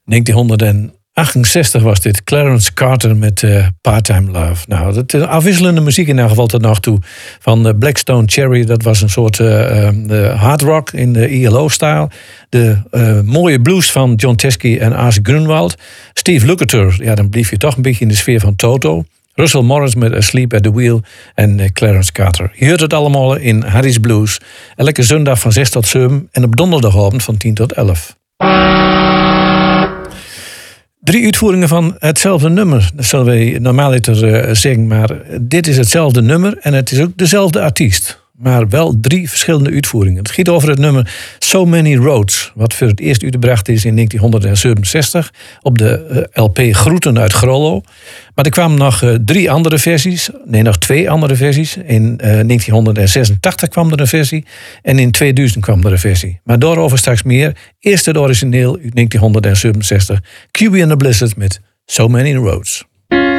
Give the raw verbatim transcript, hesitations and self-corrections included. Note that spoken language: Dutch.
negentienhonderdachtenzestig was dit Clarence Carter met uh, Part-Time Love. Nou, dat is afwisselende muziek in elk geval tot nog toe. Van uh, Blackstone Cherry, dat was een soort uh, uh, hard rock in de I L O-stijl. De uh, mooie blues van John Teskey en Ars Grunwald. Steve Lukather, ja, dan bleef je toch een beetje in de sfeer van Toto. Russell Morris met Asleep at the Wheel en uh, Clarence Carter. Je hoort het allemaal in Harry's Blues. Elke zondag van zes tot zeven en op donderdagavond van tien tot elf. Drie uitvoeringen van hetzelfde nummer. Dat zullen we normaal uh, zeggen, maar dit is hetzelfde nummer en het is ook dezelfde artiest. Maar wel drie verschillende uitvoeringen. Het gaat over het nummer So Many Roads, wat voor het eerst uitgebracht is in negentienhonderdzevenenzestig op de L P Groeten uit Grollo. Maar er kwamen nog uh, drie andere versies, nee, nog twee andere versies. In uh, negentienhonderdzesentachtig kwam er een versie en in tweeduizend kwam er een versie. Maar daarover straks meer. Eerst het origineel uit negentienhonderdzevenenzestig, Q B and the Blizzard met So Many Roads.